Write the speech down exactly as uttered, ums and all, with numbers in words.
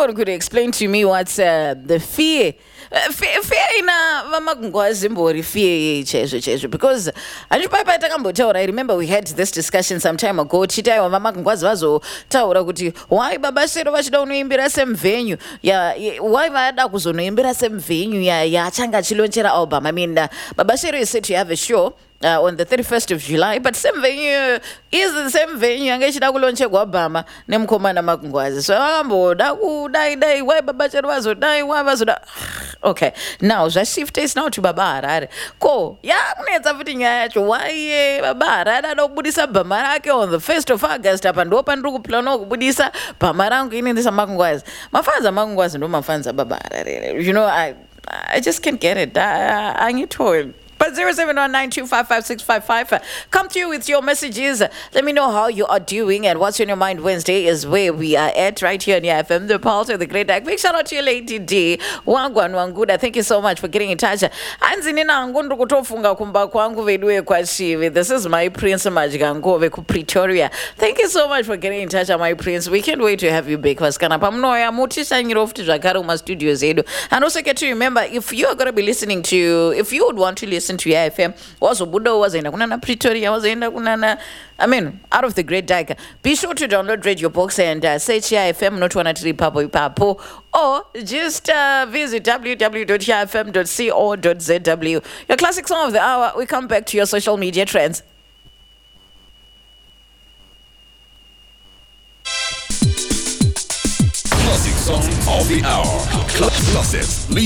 somebody could explain to me what's uh, the fear. Uh, fear, fear ina vamakungwazi mbori fear chezvo chezvo because handipai takambotaura. I remember we had this discussion some time ago tichitaiwa vamakungwazi vazotaura kuti why baba Shero vachida kunoimbira semvenyu ya why vada kuzonoimbira semvenyu ya yaachanga achilonchera album. I mean uh, baba Shero is said to have a show Uh, on the thirty-first of July, but same venue is the same venue angechida kulonchegwa Obama nemukomana Makungwazi. So amboda kudai dai why baba Shero vazodai why vazoda. Okay, now zvashifta is now to baba Harare. Ko yakunetsa futi nyaya yacho why baba Harare ada kubudisa bhama rake on the first of August apa ndo pandiri kuplana kubudisa bhama rangu inendesa Makungwazi. Mafanza Makungwazi ndo mafanza baba Harare. You know, I I just can't get it. I, I need to. But zero seven one nine two five five six five five. Come to you with your messages. Let me know how you are doing and what's on your mind. Wednesday is where we are at right here on your F M, the Pulse of the Great Dag. Big shout out to you, Lady D. Wangwan Wanguda. Thank you so much for getting in touch. Anzinina ngundu kutofunga kumba kwangu vedue kwa shivi. This is my Prince Majigangove ku Pretoria. Thank you so much for getting in touch, my Prince. We can't wait to have you back. Vaskana pamnoya mutisha ngirofuti zvakaruma studios edu. And also get to remember, if you are going to be listening to, if you would want to listen to your F M, wazobuda wazaenda kunana Pretoria, wazaenda kunana, I mean, out of the Great Dag. Be sure to download Radio Box and uh, search your F M, not one at three papo papo, or just uh, visit w w w dot your f m dot co dot z w. Your classic song of the hour. We come back to your social media trends. Classic song of the hour. Classics.